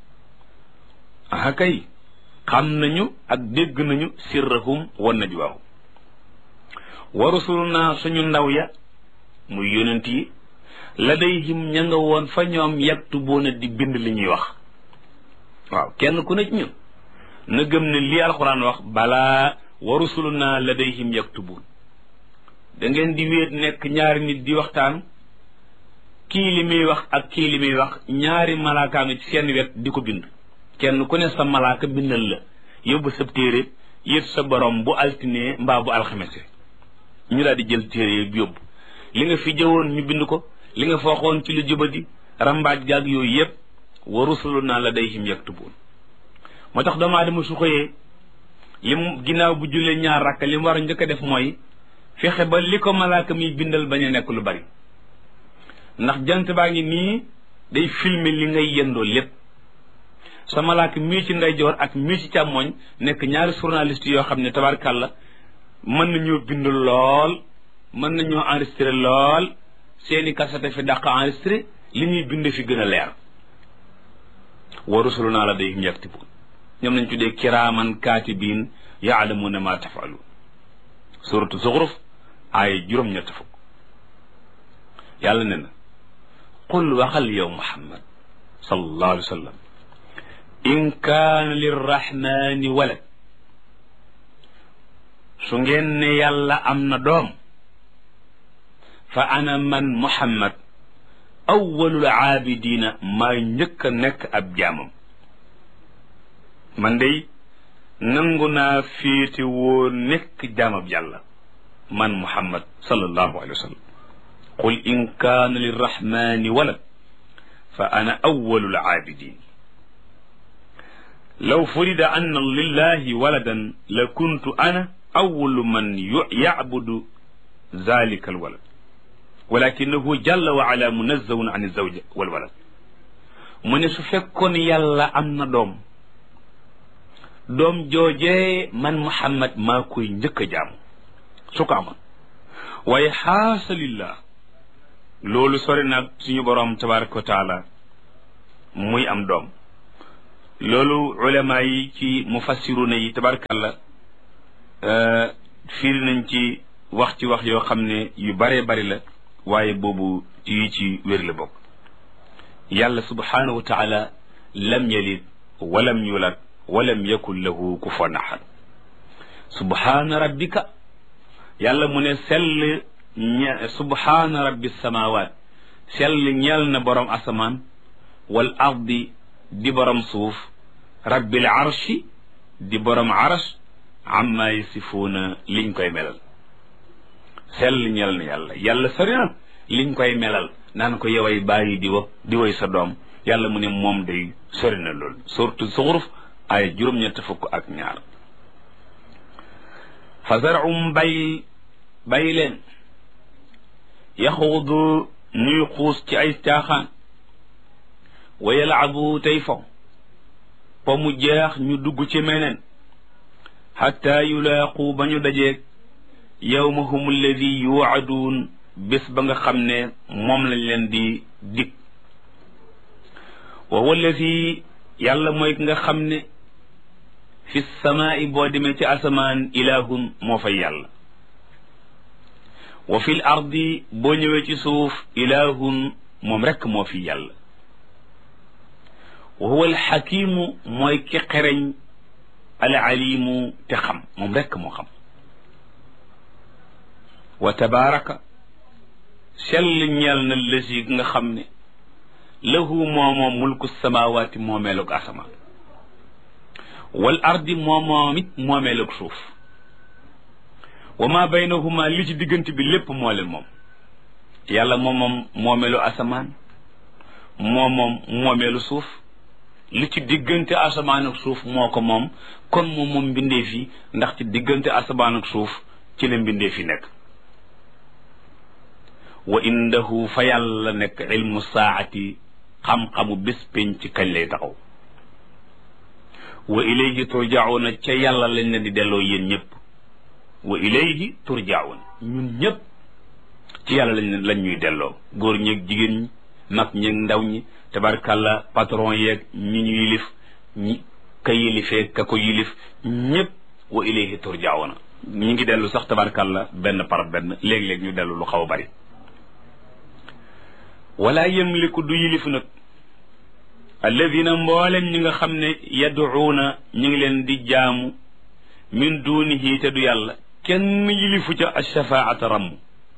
kay xam nañu ak dégg nañu sirrahum wa najwaahum wa rusuluna suñu ndaw ya muy yonent yi ladayhim ña nga woon fa ñoom yaktubuuna di bind li ñuy wax waaw kenn ku ne ci ñun na gëm ne lii alxuraan wax balaa wa rusuluna ladayhim yaktubuun da ngeen di wéet nekk ñaari nit di waxtaan kii li muy wax ak kii li muy wax ñaari malaakaanu ci seen wet di ko bind kenn ku ne sa malaaka bindal la yóbbu sa téere yët sa borom bu altinee mbaa bu alxamese ñu daal di jël téere bi yóbbu li nga fi jëwoon ñu bind ko li nga fooxoon ci lu jubadi rambaaj gaag yooyu yëpp wa rusuluna ladayhim yaktubuun moo tax doomu aadama su xëyee lim ginnaaw bu jullee ñaar rakka li mu war a njëkk a def mooy fexe ba li ko malaaka mi bindal bañ a nekk lu bari ndax jant baa ngi nii day filmer li ngay yendoo lépp sa malaaka mii ci ndeyjoor ak mii ci càmmoñ nekk ñaari journaliste yoo xam ne tabarkàlla mën nañoo bind lool mën nañoo enregistré lool seeni kasete fi dàq enregistré li ñuy bind fi gën a leer wa rusuluna ladayhim yaktubuun ñoom lañ tuddee kiraaman kaatibiin yaalamuuna ma tafaluun suratu zuxruf aaya juróom-ñett fukk yàlla ne na qul waxal yow muhammad sallallahu alayhi wa sallam in kaana lirrahmani walad su ngeen ne yàlla am na doom fa ana man muhammad awwalul aabidina maa njëkk a nekk ab jaamam man day nangu naa féete woo nekk jaamab yàlla man muhammad sallallahu alayhi wa sallam qul in kaana lirrahmani walad fa ana awwalul aabidin law furida anna lillahi waladan la kuntu ana awwalu man yacbudu zalika alwalad walakinahu jalla wa ala munazzahun an alzawja walwalad mu ne su fekkoon yàlla am na doom joojee man muhammad maa koy njëkk a jaamu su ko amoon waaye xaasa lillah loolu sori nag suñu boroom tabaraka wa taala muy am doom loolu ulama yi ci mufassiruna yi tabarkalla firi nañ ci wax yoo xam ne yu bare bari la waaye boobu ci wér la bokk. yàlla subhanahu wa taala lam yalid walam yulad walam yakun lahu kufuwan ahad. subhana rabbika, yàlla mu ne sell subhana rabbi samawat, sell ñeel na borom asamaan, wal ardi di borom suuf, rabbil arshi di borom arsh, amma yasifuuna liñ koy melal. sell ñeel na yàlla, yàlla sori na liñ koy melal naan ko yoway bàyyi di woy sa doom, yàlla mu ne moom day sori na lool. suratu Zuxruf ay 82. fa zarum bay leen yaxuudu ñuy xuus ci ay caaxaan, wa yalaabu tey fo mu jeex ñu dugg ci meneen, xatta yulaaqu ba ñu dajeeg yawmahum alladi yuwaaduun, bés ba nga xam ne moom lañ leen di dig. wa huwa alladi, yàlla mooy ki nga xam ne fi samaai, boo demee ci asamaan, ilahun moo fay yàlla. wa fil ardi, boo ñëwee ci suuf, ilahun moom rekk moo fi yàlla. wa huwa alxakimu, mooy ki xereñ, alalimu, te xam, moom rekk moo xam. wa tabaraka, sell ñeel na lësi nga xam ne lahu moomoom mulku samawaati, moomeelug asamaan, wal ardi moomoom it moomeelug suuf, wa ma baynahuma, li ci diggante bi lépp moo leen moom. yàlla moomoom moomeelu asamaan, moomoom moomeelu suuf, li ci diggante asamaan ak suuf moo ko moom. kon moom mbindeef yi, ndax ci diggante asamaan ak suuf ci la mbindeef yi nekk. wa indahu, fa yàlla nekk, ilmu saati, xam-xamu bés pénc ci kañ lay taxaw. wa ilayhi turjauna, ca yàlla lañ leen di delloo yéen ñëpp. wa ilayhi turjaun, ñun ñëpp ci yàlla lañ ñuy delloo, góor ñeeg jigéen ñi, mag ñeeg ndaw ñi, tabarkàlla patron yeeg ñi ñu yilif, ñi ka yilifee ka ko yilif, ñëpp wa ilayhi turjauna. ñi ngi dellu sax tabarkàlla benn par benn, léeg-léeg ñu dellu lu xaw a bari. wala yamliku, du yilif nag, alladina mboolem ñi nga xam ne yad'uuna ñi ngi leen di jaamu, min dunihi, te du yàlla, kenn yilifu ca ashafaata ramm,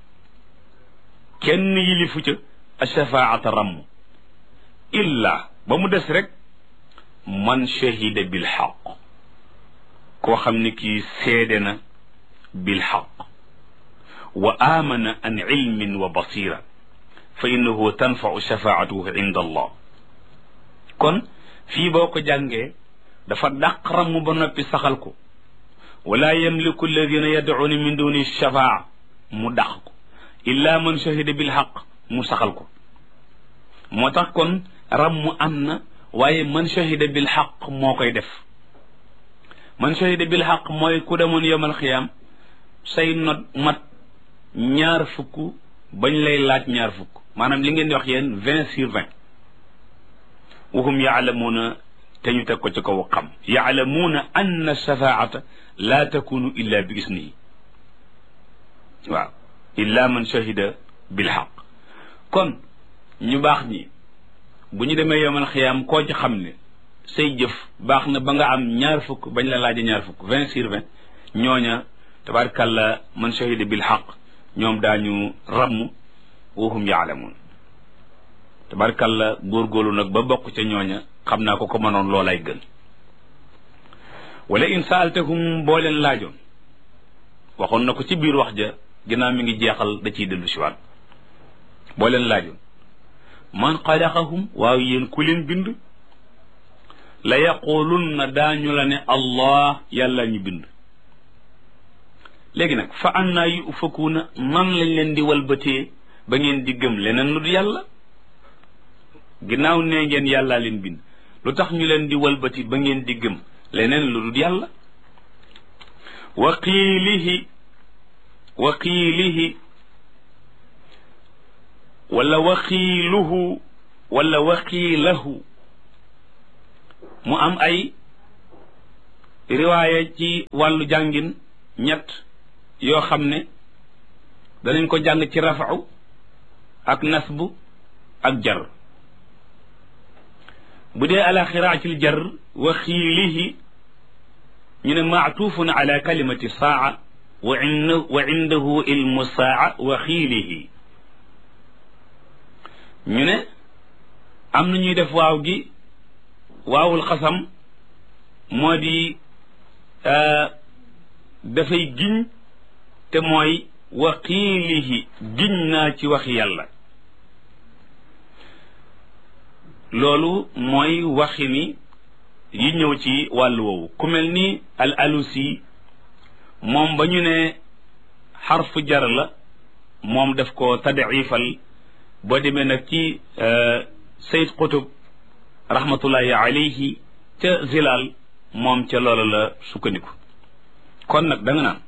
kenn yilifu ca ashafaata ramm, illa ba mu des rek man shahida bil xaq, koo xam ne kii seede na bil xaq, wa amana an ilmin wa basira, fa innahu tanfau shafaatuhu inda allah. kon fii boo ko jàngee dafa dàq ramm ba noppi saxal ko. wala yamliku alladina yad'una min duni shafaa, mu dàq ko. illa man shahida bil xaq, mu saxal ko. moo tax kon ramm am na, waaye man shahida bil xaq moo koy def. man shahida bil xaq mooy ku demoon yawmal xiyaam say not mat 20 bañ lay laaj 20, maanaam li ngeen di wax yéen 20/20. wahum yaalamuuna, te ñu teg ko ci kaw xam, yaalamuuna anna shafaata laa takunu illa bi isnihi. waaw, illa man shahida bil xaq. kon ñu baax ñi bu ñu demee yawmal xiyaam, koo ci xam ne say jëf baax na ba nga am 20 bañ la laaje 20, 20/20, ñooña tabaarkalla man shahida bil xaq, ñoom daañu ramm. wahum yaalamuun, tabaarkalla góorgóorlu nag ba bokk ca ñooña, xam naa ko mënoon loolay gën. wala in saaltahum, boo leen laajoon, waxoon na ko ci biir wax ja, ginnaaw mi ngi jeexal da ciy dellu siwaat. boo leen laajoon man xalaqahum, waaw yéen ku leen bind, la yaqulunna, daañu la ne allah, yàlla ñu bind. léegi nag fa annaa yufakuuna, man lañ leen di walbatee ba ngeen di gëm leneen lu du yàlla. ginnaaw nee ngeen yàllaa leen bind, lu tax ñu leen di walbati ba ngeen di gëm leneen lu du yàlla. wa qiilihi wala waqiiluhu wala waqiilahu, mu am ay riwaaya ci wàllu jàngin ñett yoo xam ne danañ ko jàng ci rafa'u ak nasbu ak jar. bu dee ala xiraatil jar wa xiilihi ñu ne maatuufun ala kalimati saa wa indahu ilmu saa wa xiilihi. ñu ne am na ñuy def waaw gi waawul xasam moo di dafay giñ te mooy wa xiilihi giñ naa ci waxi yàlla. loolu mooy waxi ni yi ñëw ci wàllu woowu ku mel ni al alusi moom ba ñu ne xarfu jar la moom daf ko tadifal. boo demee nag ci Sayyid Qutb rahmatullahi alayhi ca Zilal moom ca loola la sukkandiku. kon nag da nga naan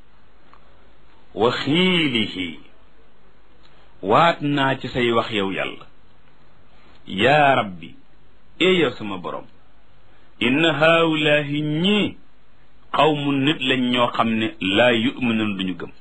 wa xiilihi waat naa ci say wax yow yàlla yaa rabbi yow sama borom inna haulaahi ñii qawmu nit lañ ñoo xam ne laa yuminuun duñu gëm.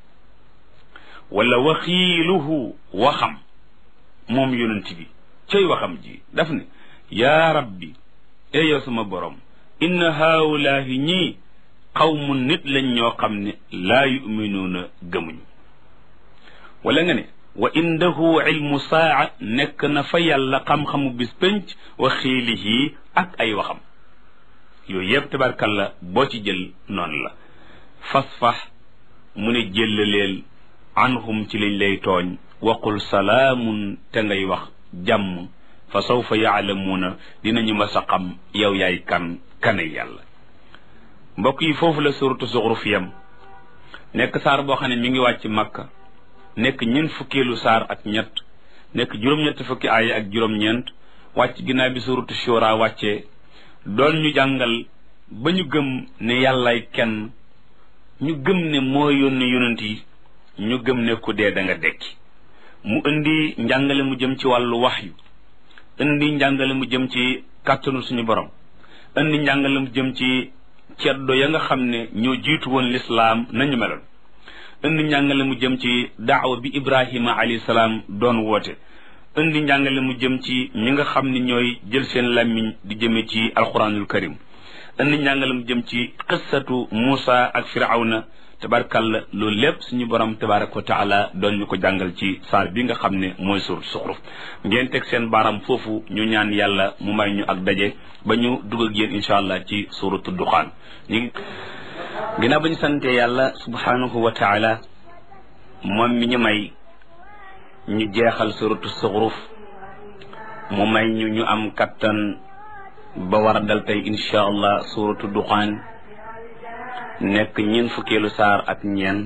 wala waxiiluhu waxam moom yonent bi cay waxam ji daf ne yaa rabbi yow sama borom inna haulaahi ñii qawmu nit lañ ñoo xam ne laa yuminuuna gëmuñu. wala nga ne wa indahu ilmu saa nekk na fa yàlla xam-xamu bis pénc wa xiilihi ak ay waxam. yooyu yëpp tabarkalla boo ci jël noonu la. fasfax mu ne jëllaleel anhum ci liñ lay tooñ waqul salaamun te ngay wax jàmm fa sawfa yaalamuuna dinañu mas a xam yow yaay kan kanay yàlla. mbokk yi foofu la suratu Zuxruf yam nekk saar boo xam ne mi ngi wàcc Makka nekk ñeent fukkeelu saar ak ñett nekk juróom-ñett fukki aaya ak juróom-ñeent wàcc ginnaaw bi suratu Shura wàccee doon ñu jàngal ba ñu gëm ne yàllaay kenn, ñu gëm ne moo yónni yonent yi, ñu gëm ne ku dee da nga dekki. mu indi njàngale mu jëm ci wàllu waxyu, indi njàngale mu jëm ci kàttanu suñu borom, indi njàngale mu jëm ci ceddo ya nga xam ne ñoo jiitu woon lislaam nañu meloon, indi njàngale mu jëm ci daawa bi Ibrahima alayhi salaam doon woote, indi njàngale mu jëm ci ñi nga xam ne ñooy jël seen làmmiñ di jëme ci alquranul karim, indi njàngale mu jëm ci qissatu Muusa ak Firawna. tabarkalla loolu lépp suñu borom tabaraka wa taala doon ñu ko jàngal ci saar bi nga xam ne mooy suur Zuxruf. ngeen teg seen baaram foofu, ñu ñaan yàlla mu may ñu ak daje ba ñu dugg ak yéen incha allah ci suuratu Duxaan. ginnaaw ba ñu sante yàlla subhanahu wa taala moom mi ñu may ñu jeexal suuratu Zuxruf, mu may ñu am kattan ba war a dal tey incha allah suuratu Duxaan nekk ñeent fukkeelu saar ak ñeent,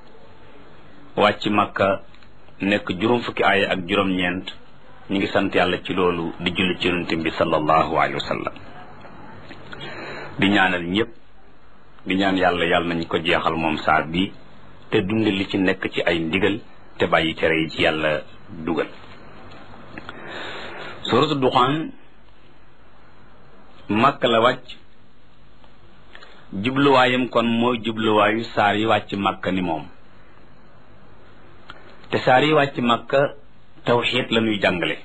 wàcc Makka nekk juróom fukki aaya ak juróom-ñeent. ñu ngi sant yàlla ci loolu, di julli ci yonent bi sallallahu alayhi wa sallam, di ñaanal ñëpp, di ñaan yàlla nañ ko jeexal moom saar bi te dund li ci nekk ci ay ndigal te bàyyi tere yi ci yàlla dugal. suuratu Duxaan Makka la wàcc, jubluwaayam kon mooy jubluwaayu saar yi wàcc Makka ni moom. te saar yi wàcc Makka tawxiid la ñuy jàngale,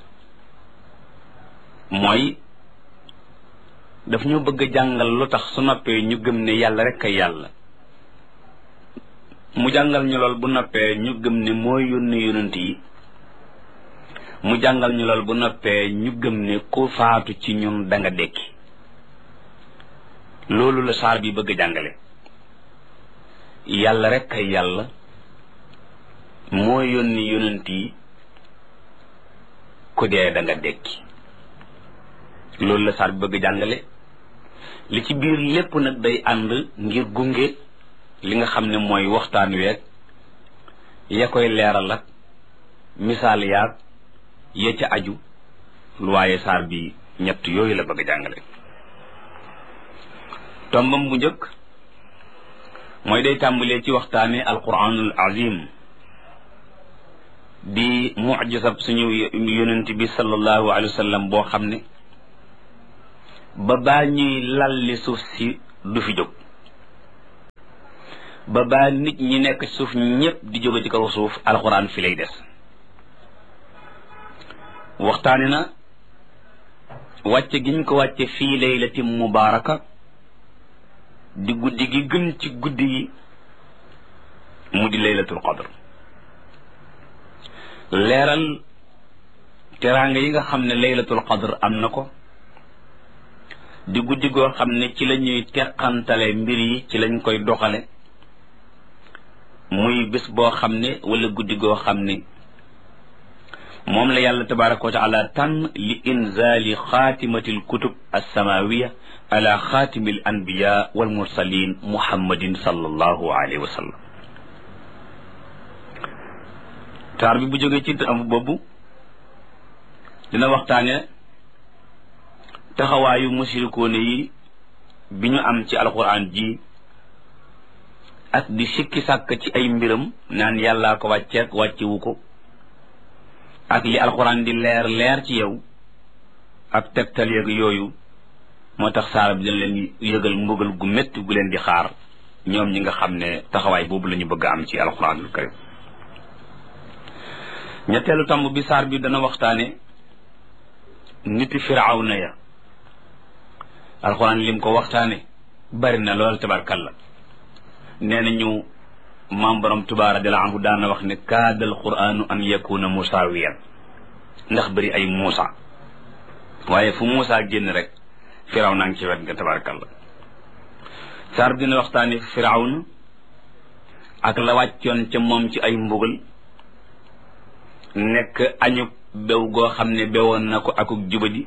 mooy daf ñu bëgg a jàngal lu tax su noppee ñu gëm ne yàlla rek ay yàlla. mu jàngal ñu lool bu noppee ñu gëm ne mooy yónni yonent yi. mu jàngal ñu lool bu noppee ñu gëm ne ku faatu ci ñun da nga dekki. loolu la saar bi bëgg a jàngale. yàlla rek ay yàlla, moo yónni yonent yi, ku dee da nga dekki. loolu la saar bi bëgg a jàngale. li ci biir lépp nag day ànd ngir gunge li nga xam ne mooy waxtaan week ya koy leeral ak misaal yaag ya ca aju. lu waaye saar bi ñett yooyu la bëgg a jàngale. tombam bu njëkk mooy day tàmbalee ci waxtaane alquranul azim di mucjisab suñu yonent bi sallallahu alayhi wa sallam boo xam ne ba baa ñuy lalli suuf si du fi jóg, ba baa nit ñi nekk suuf ñépp di jóge ci kaw suuf alxuraan fi lay des. waxtaane na wàcce giñ ko wàcce fii laylatin mubaaraka di guddi gi gën ci guddi yi mu di laylatul qadr, leeral teraanga yi nga xam ne laylatul qadr am na ko, di guddi goo xam ne ci la ñuy teqantale mbir yi, ci lañ koy doxale, muy bés boo xam ne wala guddi goo xam ne moom la yàlla tabaraka wa taala tànn li inzali xaatimati alkutub alsamawiya ala xaatimi al anbiya wal mursalin muhammadin sallallahu alayhi wa sallam. taar bi bu jógee ci am boobu dina waxtaane taxawaayu mushrikoone yi bi ñu am ci alquran ji ak di sikki sàkk ci ay mbiram naan yàllaa ko wàcceek wàccewu ko, ak li alquran di leer ci yow ak tegtal yeeg yooyu. moo tax saara bi dina leen yëgal mbugal gu métti gu leen di xaar ñoom ñi nga xam ne taxawaay boobu la ñu bëgg a am ci alquranul karim. ñetteelu tomb bi saar bi dana waxtaane niti firawna ya. alquran lim ko waxtaane bari na lool tabarkalla. nee na ñu maam borom Tuubaa radiyallaahu anhu daana wax ne kaadal qur'aanu an yakuna musaawiyan, ndax bëri ay Muusa, waaye fu Muusa génn rek firaw naa ngi ci wet nga tabarakallah. saar dina waxtaani firawna ak la wàccoon ca moom ci ay mbugal, nekk añu bew goo xam ne bewoon na ko akuk jubadi,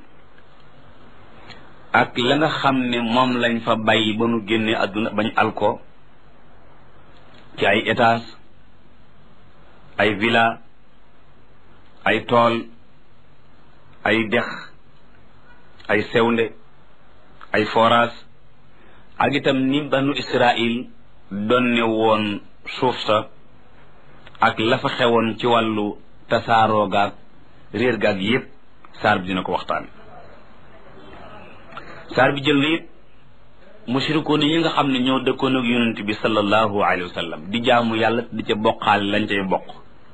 ak la nga xam ne moom lañ fa bàyyi ba nu génnee àdduna bañ alko ci ay étage, ay villa, ay tool, ay dex, ay sewnde, ay forage, ak itam ni banu Israil donne woon suuf sa ak la fa xewoon ci wàllu tasaaroo gaag réer gaag yépp saar bi dina ko waxtaan. saar bi jël na it mushrikoon yi nga xam ne ñoo dëkkoon ak yonent bi sallallahu alayhi wa sallam di jaamu yàlla di ca bokkaal lañ cay bokk,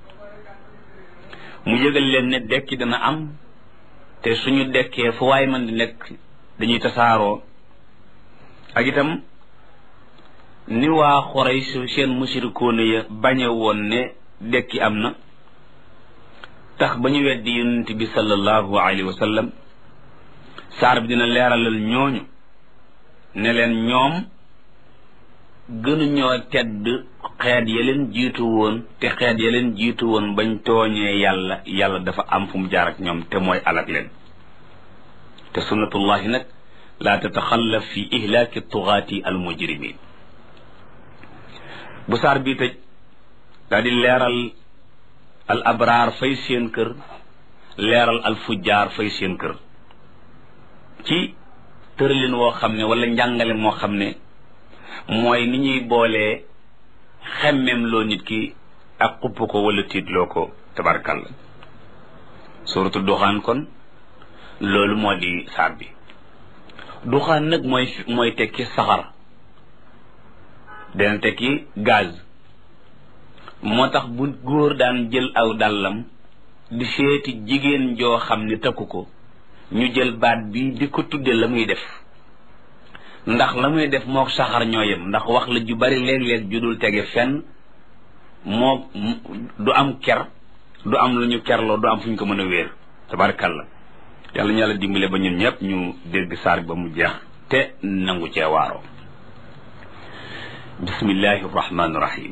mu yëgal leen ne dekki dana am, te suñu dekkee fu waay man di nekk dañuy tasaaroo. ak itam ni waa Quraysh seen mushrikoon ya bañe woon ne dekki am na tax ba ñu weddi yonent bi sallallahu alayhi wa sallam. saar bi dina leeralal ñooñu ne leen ñoom gënuñoo tedd xeet ya leen jiitu woon, te xeet ya leen jiitu woon bañ tooñee yàlla dafa am fu mu jaar ak ñoom te mooy alak leen. te sunnatullahi nag laa tataxallaf fi ihlaaki tugaati al mujrimin. bu saar bi tëj daal di leeral al abraar fay seen kër, leeral al fujjaar fay seen kër, ci tëralin woo xam ne wala njàngale moo xam ne mooy ni ñuy boolee xemmem loo nit ki ak xupp ko wala tiitloo ko tabarkalla. suuratu duxaan kon loolu moo di saar bi. duxaan nag mooy tekki saxar, dana tekki gaz. moo tax bu góor daan jël aw dàllam di seeti jigéen joo xam ne takku ko, ñu jël baat bi di ko tudde la muy def, ndax la muy def moo saxar ñoo yem, ndax wax la ju bari léeg-léeg ju dul tege fenn, moo du am ker, du am lu ñu kerloo, du am fu ñu ko mën a wéer tabarkalla. yàlla ñu yàlla dimbale ba ñun ñëpp ñu dégg saar ba mu jeex te nangu cee waaroo. bismillahi rahmaani rahim.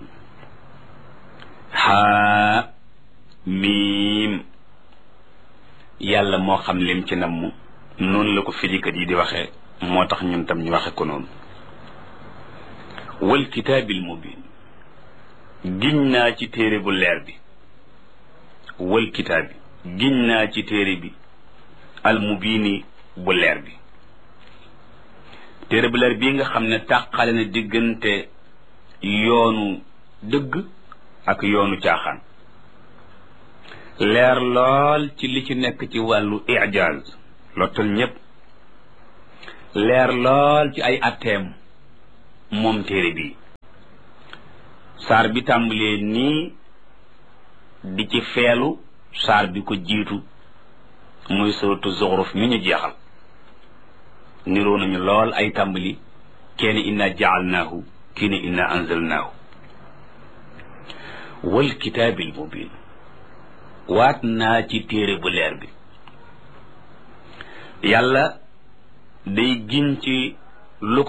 haa miim. yàlla moo xam lim ci namm, noonu la ko firikat yi di waxee, moo tax ñun tam ñu waxe ko noonu. wal kitaabil mubin. giñ naa ci téere bu leer bi. wal kitaabi. giñ naa ci téere bi. al mubini bu leer bi. téere bu leer bii nga xam ne tàqale na diggante yoonu dëgg ak yoonu caaxaan. leer lool ci li ci nekk ci wàllu ijaaz lottal ñépp. leer lool ci ay atteem moom téere bi saar bi tàmbalee nii di ci feelu saar bi ko jiitu muy suratu Zuxruf mi ñu jeexal niroo nañu lool ay tàmbali kenn inna jaalnaahu kii ne inna anzalnaahu wal kitaabil mubin waat naa ci téere bu leer bi yàlla day giñ ci lu